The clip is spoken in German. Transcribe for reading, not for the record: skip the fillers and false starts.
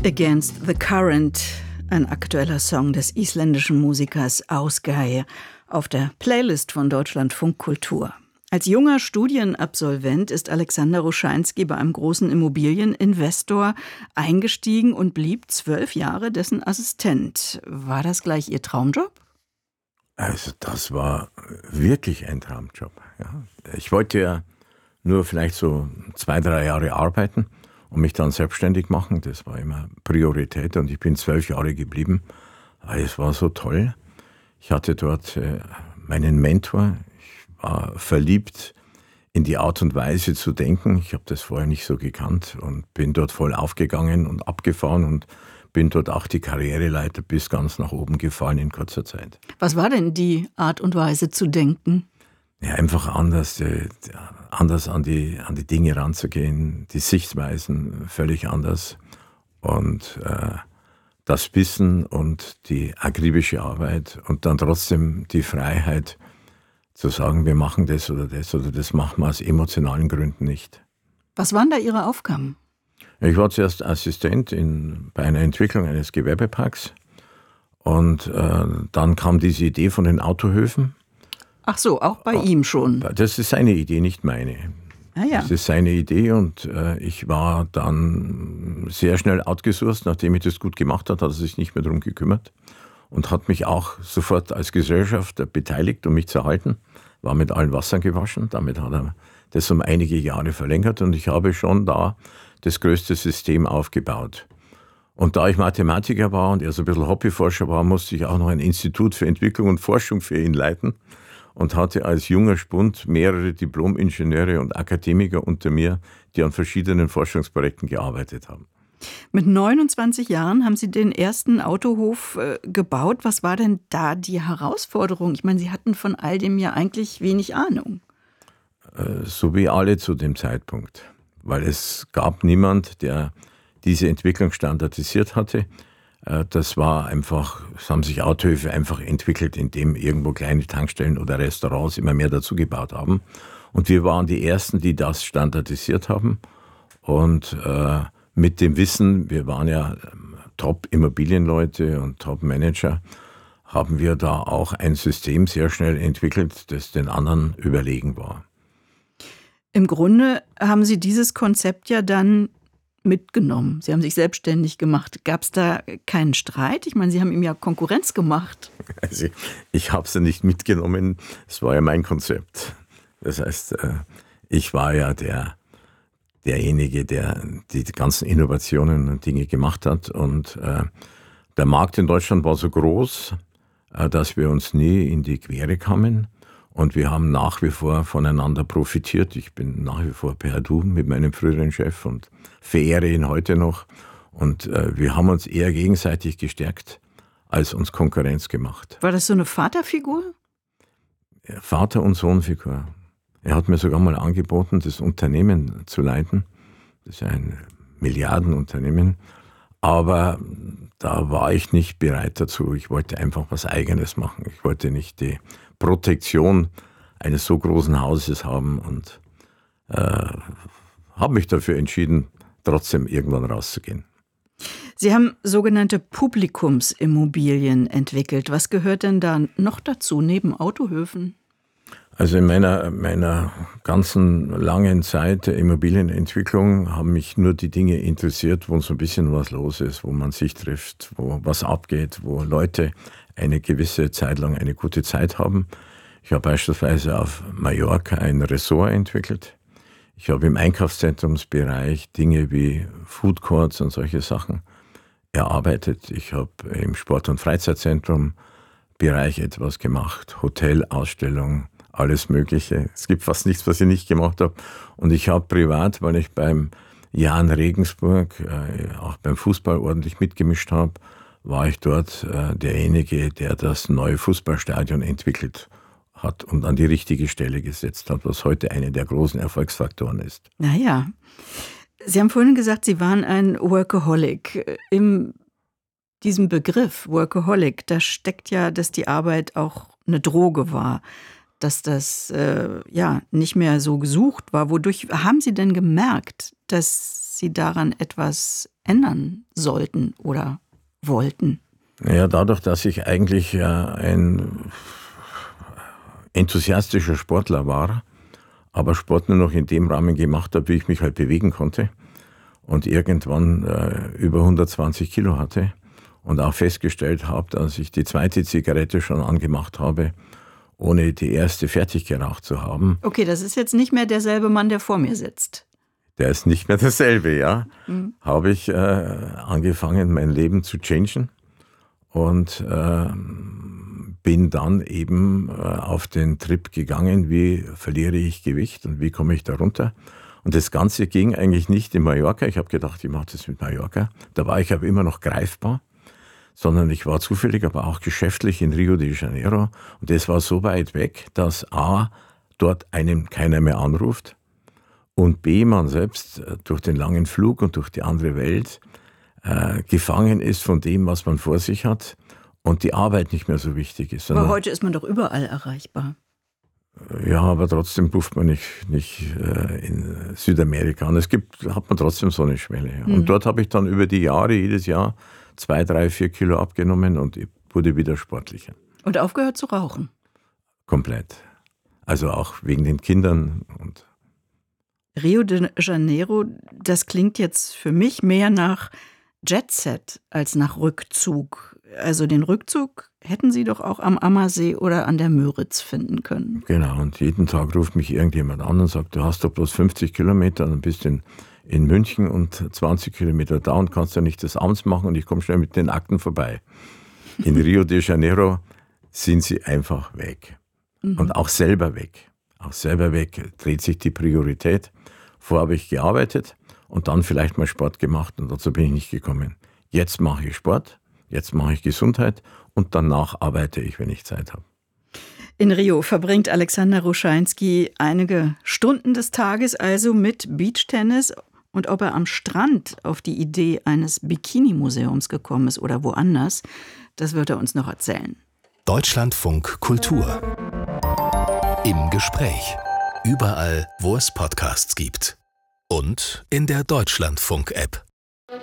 Against the Current, ein aktueller Song des isländischen Musikers Ásgeir auf der Playlist von Deutschlandfunk Kultur. Als junger Studienabsolvent ist Alexander Ruscheinski bei einem großen Immobilieninvestor eingestiegen und blieb 12 Jahre dessen Assistent. War das gleich Ihr Traumjob? Also das war wirklich ein Traumjob. Ja. Ich wollte ja nur vielleicht so 2-3 Jahre arbeiten und mich dann selbstständig machen. Das war immer Priorität und ich bin 12 Jahre geblieben. Es war so toll. Ich hatte dort meinen Mentor. Ich war verliebt in die Art und Weise zu denken. Ich habe das vorher nicht so gekannt und bin dort voll aufgegangen und abgefahren und bin dort auch die Karriereleiter bis ganz nach oben gefallen in kurzer Zeit. Was war denn die Art und Weise zu denken? Ja, einfach anders an die Dinge ranzugehen, die Sichtweisen völlig anders und das Wissen und die akribische Arbeit und dann trotzdem die Freiheit zu sagen, wir machen das oder das machen wir aus emotionalen Gründen nicht. Was waren da Ihre Aufgaben? Ich war zuerst Assistent bei einer Entwicklung eines Gewerbeparks und dann kam diese Idee von den Autohöfen. Ach so, auch bei ihm schon. Das ist seine Idee, nicht meine. Ah, ja. Das ist seine Idee und ich war dann sehr schnell outgesourced. Nachdem ich das gut gemacht habe, hat er sich nicht mehr darum gekümmert und hat mich auch sofort als Gesellschafter beteiligt, um mich zu erhalten. War mit allen Wassern gewaschen. Damit hat er das um einige Jahre verlängert und ich habe schon da das größte System aufgebaut. Und da ich Mathematiker war und er so ein bisschen Hobbyforscher war, musste ich auch noch ein Institut für Entwicklung und Forschung für ihn leiten und hatte als junger Spund mehrere Diplom-Ingenieure und Akademiker unter mir, die an verschiedenen Forschungsprojekten gearbeitet haben. Mit 29 Jahren haben Sie den ersten Autohof gebaut. Was war denn da die Herausforderung? Ich meine, Sie hatten von all dem ja eigentlich wenig Ahnung. So wie alle zu dem Zeitpunkt. Weil es gab niemand, der diese Entwicklung standardisiert hatte. Das war einfach, es haben sich Autohöfe einfach entwickelt, indem irgendwo kleine Tankstellen oder Restaurants immer mehr dazu gebaut haben. Und wir waren die Ersten, die das standardisiert haben. Und mit dem Wissen, wir waren ja Top-Immobilienleute und Top-Manager, haben wir da auch ein System sehr schnell entwickelt, das den anderen überlegen war. Im Grunde haben Sie dieses Konzept ja dann mitgenommen. Sie haben sich selbstständig gemacht. Gab es da keinen Streit? Ich meine, Sie haben ihm ja Konkurrenz gemacht. Also ich habe es ja nicht mitgenommen. Es war ja mein Konzept. Das heißt, ich war ja derjenige, der die ganzen Innovationen und Dinge gemacht hat. Und der Markt in Deutschland war so groß, dass wir uns nie in die Quere kamen. Und wir haben nach wie vor voneinander profitiert. Ich bin nach wie vor per Du mit meinem früheren Chef und verehre ihn heute noch. Und wir haben uns eher gegenseitig gestärkt, als uns Konkurrenz gemacht. War das so eine Vaterfigur? Vater- und Sohnfigur. Er hat mir sogar mal angeboten, das Unternehmen zu leiten. Das ist ein Milliardenunternehmen. Aber da war ich nicht bereit dazu. Ich wollte einfach was Eigenes machen. Ich wollte nicht die Protektion eines so großen Hauses haben und habe mich dafür entschieden, trotzdem irgendwann rauszugehen. Sie haben sogenannte Publikumsimmobilien entwickelt. Was gehört denn da noch dazu, neben Autohöfen? Also in meiner ganzen langen Zeit der Immobilienentwicklung haben mich nur die Dinge interessiert, wo so ein bisschen was los ist, wo man sich trifft, wo was abgeht, wo Leute eine gewisse Zeit lang eine gute Zeit haben. Ich habe beispielsweise auf Mallorca ein Ressort entwickelt. Ich habe im Einkaufszentrumsbereich Dinge wie Food Courts und solche Sachen erarbeitet. Ich habe im Sport- und Freizeitzentrum Bereich etwas gemacht, Hotel, Ausstellung, alles Mögliche. Es gibt fast nichts, was ich nicht gemacht habe. Und ich habe privat, weil ich beim Jahn Regensburg auch beim Fußball ordentlich mitgemischt habe, war ich dort derjenige, der das neue Fußballstadion entwickelt hat und an die richtige Stelle gesetzt hat, was heute einer der großen Erfolgsfaktoren ist. Naja, Sie haben vorhin gesagt, Sie waren ein Workaholic. In diesem Begriff Workaholic, da steckt ja, dass die Arbeit auch eine Droge war, dass das nicht mehr so gesucht war. Wodurch haben Sie denn gemerkt, dass dass Sie daran etwas ändern sollten oder wollten? Ja, dadurch, dass ich eigentlich ein enthusiastischer Sportler war, aber Sport nur noch in dem Rahmen gemacht habe, wie ich mich halt bewegen konnte und irgendwann über 120 Kilo hatte und auch festgestellt habe, dass ich die zweite Zigarette schon angemacht habe, ohne die erste fertig geraucht zu haben. Okay, das ist jetzt nicht mehr derselbe Mann, der vor mir sitzt. Der ist nicht mehr derselbe, ja. Habe ich angefangen, mein Leben zu changen und bin dann eben auf den Trip gegangen, wie verliere ich Gewicht und wie komme ich da runter. Und das Ganze ging eigentlich nicht in Mallorca. Ich habe gedacht, ich mache das mit Mallorca. Da war ich aber immer noch greifbar, sondern ich war zufällig, aber auch geschäftlich in Rio de Janeiro. Und das war so weit weg, dass A, dort einem keiner mehr anruft und B, man selbst durch den langen Flug und durch die andere Welt gefangen ist von dem, was man vor sich hat und die Arbeit nicht mehr so wichtig ist. Aber heute ist man doch überall erreichbar. Ja, aber trotzdem ruft man nicht in Südamerika an. Hat man trotzdem so eine Schwelle. Ja. Und dort habe ich dann über die Jahre jedes Jahr 2, 3, 4 Kilo abgenommen und wurde wieder sportlicher. Und aufgehört zu rauchen? Komplett. Also auch wegen den Kindern. Und Rio de Janeiro, das klingt jetzt für mich mehr nach Jet-Set als nach Rückzug. Also den Rückzug hätten Sie doch auch am Ammersee oder an der Müritz finden können. Genau, und jeden Tag ruft mich irgendjemand an und sagt, du hast doch bloß 50 Kilometer, dann bist du in München und 20 Kilometer da und kannst ja nicht das abends machen und ich komme schnell mit den Akten vorbei. In Rio de Janeiro sind sie einfach weg. Und auch selber weg. Auch selber weg dreht sich die Priorität. Vorher habe ich gearbeitet und dann vielleicht mal Sport gemacht und dazu bin ich nicht gekommen. Jetzt mache ich Sport, jetzt mache ich Gesundheit und danach arbeite ich, wenn ich Zeit habe. In Rio verbringt Alexander Ruscheinski einige Stunden des Tages also mit Beachtennis. Und ob er am Strand auf die Idee eines Bikini-Museums gekommen ist oder woanders, das wird er uns noch erzählen. Deutschlandfunk Kultur. Im Gespräch. Überall, wo es Podcasts gibt. Und in der Deutschlandfunk-App.